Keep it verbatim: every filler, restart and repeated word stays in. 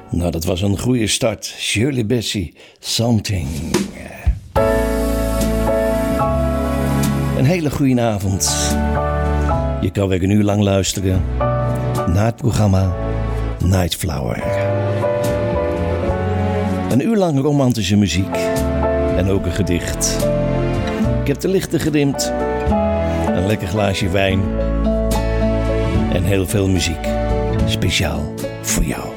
Nou, dat was een goede start. Shirley Bassey, Something. Een hele goede avond. Je kan weer een uur lang luisteren naar het programma Night Flower. Een uur lang romantische muziek en ook een gedicht. Ik heb de lichten gedimd, een lekker glaasje wijn en heel veel muziek. Speciaal voor jou.